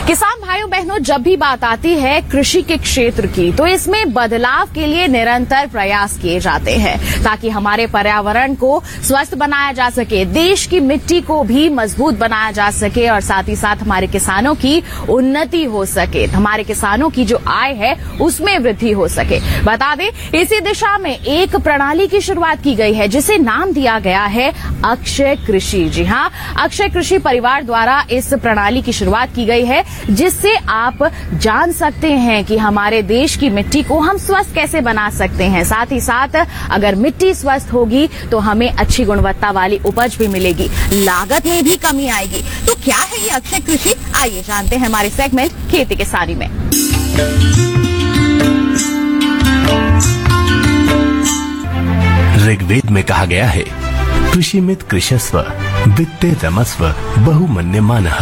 किसान भाइयों बहनों, जब भी बात आती है कृषि के क्षेत्र की, तो इसमें बदलाव के लिए निरंतर प्रयास किए जाते हैं ताकि हमारे पर्यावरण को स्वस्थ बनाया जा सके, देश की मिट्टी को भी मजबूत बनाया जा सके और साथ ही साथ हमारे किसानों की उन्नति हो सके, हमारे किसानों की जो आय है उसमें वृद्धि हो सके। बता दें, इसी दिशा में एक प्रणाली की शुरुआत की गई है जिसे नाम दिया गया है अक्षय कृषि। जी हां, अक्षय कृषि परिवार द्वारा इस प्रणाली की शुरुआत की गई है जिससे आप जान सकते हैं कि हमारे देश की मिट्टी को हम स्वस्थ कैसे बना सकते हैं। साथ ही साथ अगर मिट्टी स्वस्थ होगी तो हमें अच्छी गुणवत्ता वाली उपज भी मिलेगी, लागत में भी कमी आएगी। तो क्या है ये अक्षय कृषि, आइए जानते हैं हमारे सेगमेंट खेती किसानी में। ऋग्वेद में कहा गया है, कृषिमित कृषस्व वित्ते रमस्व बहुमन्य मानः,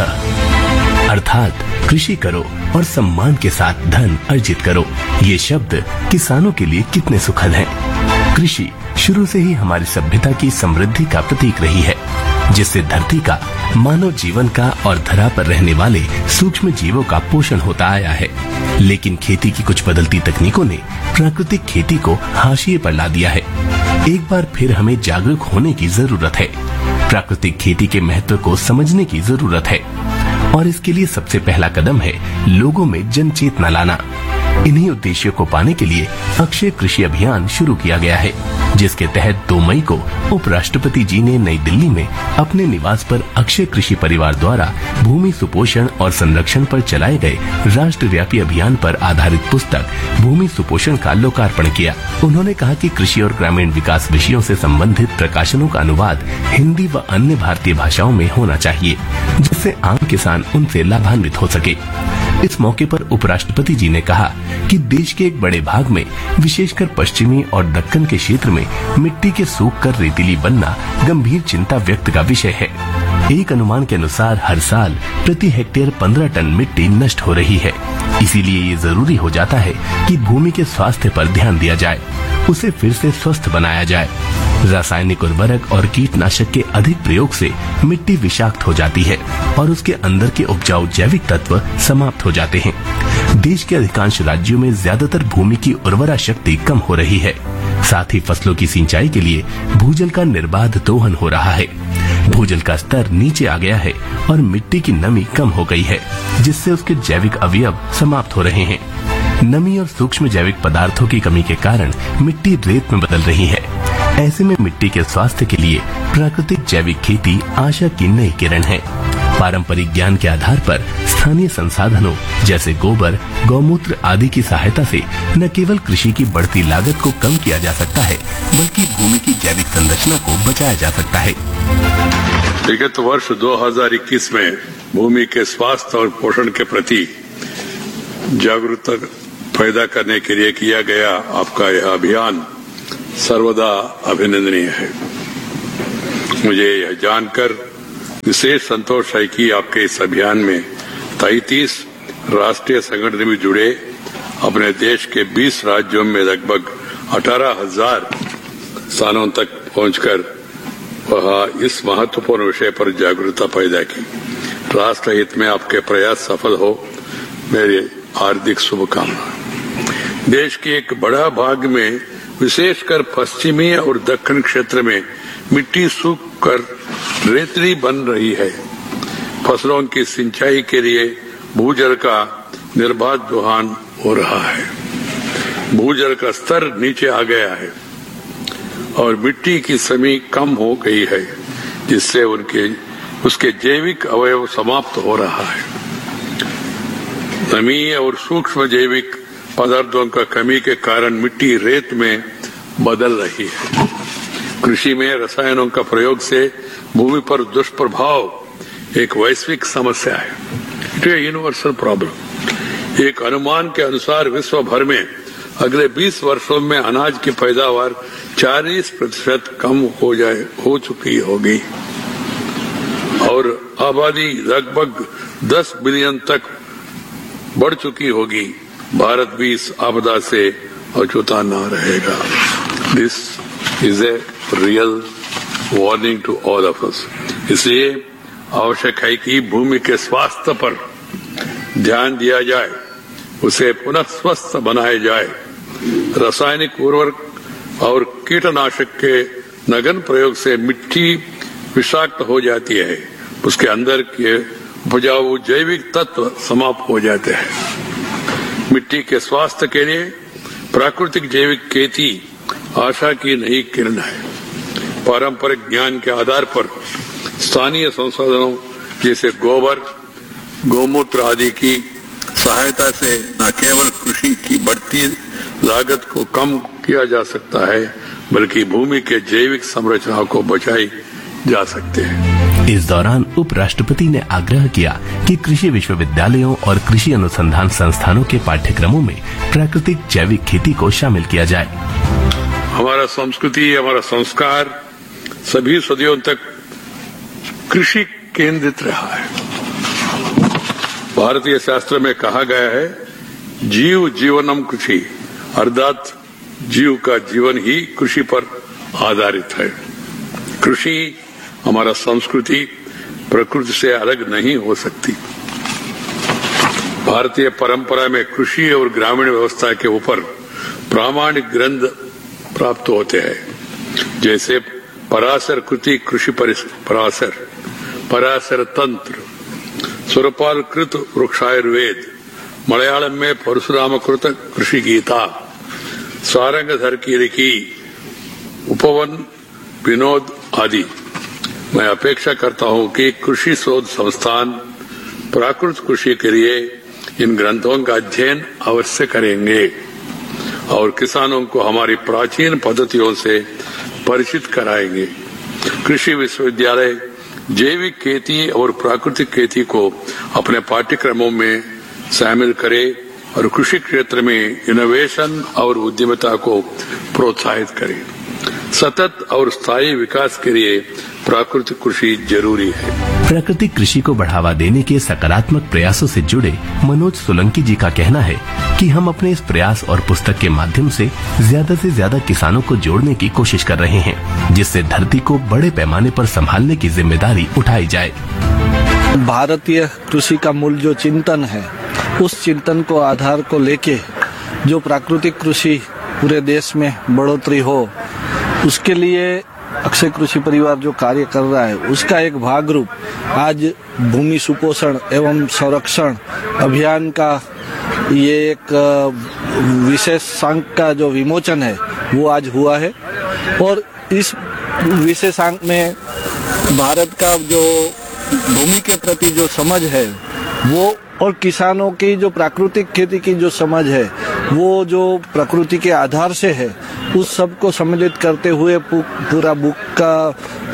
अर्थात कृषि करो और सम्मान के साथ धन अर्जित करो। ये शब्द किसानों के लिए कितने सुखद हैं। कृषि शुरू से ही हमारी सभ्यता की समृद्धि का प्रतीक रही है, जिससे धरती का, मानव जीवन का और धरा पर रहने वाले सूक्ष्म जीवों का पोषण होता आया है। लेकिन खेती की कुछ बदलती तकनीकों ने प्राकृतिक खेती को हाशिए पर ला दिया है। एक बार फिर हमें जागरूक होने की जरूरत है। प्राकृतिक खेती के महत्व को समझने की जरूरत है और इसके लिए सबसे पहला कदम है लोगों में जन चेतना लाना। इन्हीं उद्देश्यों को पाने के लिए अक्षय कृषि अभियान शुरू किया गया है, जिसके तहत 2 मई को उपराष्ट्रपति जी ने नई दिल्ली में अपने निवास पर अक्षय कृषि परिवार द्वारा भूमि सुपोषण और संरक्षण पर चलाए गए राष्ट्रव्यापी अभियान पर आधारित पुस्तक भूमि सुपोषण का लोकार्पण किया। उन्होंने कहा कि कृषि और ग्रामीण विकास विषयों से संबंधित प्रकाशनों का अनुवाद हिंदी व अन्य भारतीय भाषाओं में होना चाहिए, जिससे आम किसान उनसे लाभान्वित हो सके। इस मौके पर उपराष्ट्रपति जी ने कहा कि देश के एक बड़े भाग में, विशेषकर पश्चिमी और दक्कन के क्षेत्र में मिट्टी के सूख कर रेतीली बनना गंभीर चिंता व्यक्त का विषय है। एक अनुमान के अनुसार हर साल प्रति हेक्टेयर 15 टन मिट्टी नष्ट हो रही है। इसीलिए ये जरूरी हो जाता है कि भूमि के स्वास्थ्य पर ध्यान दिया जाए, उसे फिर से स्वस्थ बनाया जाए। रासायनिक उर्वरक और कीटनाशक के अधिक प्रयोग से मिट्टी विषाक्त हो जाती है और उसके अंदर के उपजाऊ जैविक तत्व समाप्त हो जाते हैं। देश के अधिकांश राज्यों में ज्यादातर भूमि की उर्वरा शक्ति कम हो रही है। साथ ही फसलों की सिंचाई के लिए भूजल का निर्बाध दोहन हो रहा है। भूजल का स्तर नीचे आ गया है और मिट्टी की नमी कम हो गई है, जिससे उसके जैविक अवयव समाप्त हो रहे हैं। नमी और सूक्ष्म जैविक पदार्थों की कमी के कारण मिट्टी रेत में बदल रही है। ऐसे में मिट्टी के स्वास्थ्य के लिए प्राकृतिक जैविक खेती आशा की नई किरण है। पारंपरिक ज्ञान के आधार पर स्थानीय संसाधनों जैसे गोबर, गौमूत्र आदि की सहायता से न केवल कृषि की बढ़ती लागत को कम किया जा सकता है, बल्कि भूमि की जैविक संरचना को बचाया जा सकता है। विगत वर्ष 2021 में भूमि के स्वास्थ्य और पोषण के प्रति जागरूकता पैदा करने के लिए किया गया आपका यह अभियान सर्वदा अभिनंदनीय है। मुझे यह जानकर विशेष संतोष है कि आपके इस अभियान में 33 राष्ट्रीय संगठन भी जुड़े। अपने देश के 20 राज्यों में लगभग 18,000 स्थानों तक पहुंचकर वह इस महत्वपूर्ण विषय पर जागरूकता पैदा की। राष्ट्र हित में आपके प्रयास सफल हो, मेरी हार्दिक शुभकामनाएं। देश के एक बड़ा भाग में, विशेषकर पश्चिमी और दक्षिण क्षेत्र में मिट्टी सूख कर रेतली बन रही है। फसलों की सिंचाई के लिए भूजल का निर्बाध दोहन हो रहा है। भूजल का स्तर नीचे आ गया है और मिट्टी की नमी कम हो गई है, जिससे उसके जैविक अवयव समाप्त हो रहा है। नमी और सूक्ष्म जैविक पदार्थों का कमी के कारण मिट्टी रेत में बदल रही है। कृषि में रसायनों का प्रयोग से भूमि पर दुष्प्रभाव एक वैश्विक समस्या है। It is universal problem. एक अनुमान के अनुसार विश्व भर में अगले 20 वर्षों में अनाज की पैदावार 40% कम हो चुकी होगी और आबादी लगभग 10 बिलियन तक बढ़ चुकी होगी। भारत भी इस आपदा से अछूता न रहेगा। This is a real warning to all of us. इसलिए आवश्यक है कि भूमि के स्वास्थ्य पर ध्यान दिया जाए, उसे पुनः स्वस्थ बनाया जाए। रासायनिक उर्वरक और कीटनाशक के नगन प्रयोग से मिट्टी विषाक्त हो जाती है, उसके अंदर के उपजाऊ जैविक तत्व समाप्त हो जाते हैं। मिट्टी के स्वास्थ्य के लिए प्राकृतिक जैविक खेती आशा की नई किरण है। पारंपरिक ज्ञान के आधार पर स्थानीय संसाधनों जैसे गोबर, गौमूत्र आदि की सहायता से न केवल कृषि की बढ़ती लागत को कम किया जा सकता है, बल्कि भूमि के जैविक संरचना को बचाई जा सकते हैं। इस दौरान उपराष्ट्रपति ने आग्रह किया कि कृषि विश्वविद्यालयों और कृषि अनुसंधान संस्थानों के पाठ्यक्रमों में प्राकृतिक जैविक खेती को शामिल किया जाए। हमारा संस्कृति, हमारा संस्कार सभी सदियों तक कृषि केंद्रित रहा है। भारतीय शास्त्र में कहा गया है, जीव जीवनम कृषि, अर्थात जीव का जीवन ही कृषि पर आधारित है। कृषि हमारा संस्कृति प्रकृति से अलग नहीं हो सकती। भारतीय परंपरा में कृषि और ग्रामीण व्यवस्था के ऊपर प्रामाणिक ग्रंथ प्राप्त होते हैं, जैसे पराशर कृति कृषि पराशर, पराशर तंत्र, सुरपाल कृत वृक्षायुर्वेद, मलयालम में परशुराम कृत कृषि गीता, सारंगधर की लिखी उपवन विनोद आदि। मैं अपेक्षा करता हूं कि कृषि शोध संस्थान प्राकृतिक कृषि के लिए इन ग्रंथों का अध्ययन अवश्य करेंगे और किसानों को हमारी प्राचीन पद्धतियों से परिचित कराएंगे। कृषि विश्वविद्यालय जैविक खेती और प्राकृतिक खेती को अपने पाठ्यक्रमों में शामिल करे और कृषि क्षेत्र में इनोवेशन और उद्यमिता को प्रोत्साहित करे। सतत और स्थायी विकास के लिए प्राकृतिक कृषि जरूरी है। प्राकृतिक कृषि को बढ़ावा देने के सकारात्मक प्रयासों से जुड़े मनोज सोलंकी जी का कहना है कि हम अपने इस प्रयास और पुस्तक के माध्यम से ज्यादा किसानों को जोड़ने की कोशिश कर रहे हैं, जिससे धरती को बड़े पैमाने पर संभालने की जिम्मेदारी उठाई जाए। भारतीय कृषि का मूल जो चिंतन है, उस चिंतन को आधार को लेके जो प्राकृतिक कृषि पूरे देश में बढ़ोतरी हो, उसके लिए अक्षय कृषि परिवार जो कार्य कर रहा है, उसका एक भाग रूप आज भूमि सुपोषण एवं संरक्षण अभियान का ये एक विशेषांक का जो विमोचन है वो आज हुआ है। और इस विशेषांक में भारत का जो भूमि के प्रति जो समझ है वो, और किसानों की जो प्राकृतिक खेती की जो समझ है वो जो प्रकृति के आधार से है, उस सब को सम्मिलित करते हुए पूरा बुक का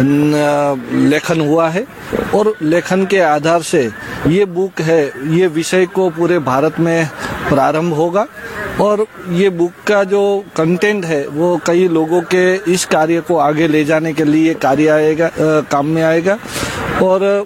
लेखन हुआ है। और लेखन के आधार से ये बुक है, ये विषय को पूरे भारत में प्रारंभ होगा और ये बुक का जो कंटेंट है वो कई लोगों के इस कार्य को आगे ले जाने के लिए काम में आएगा। और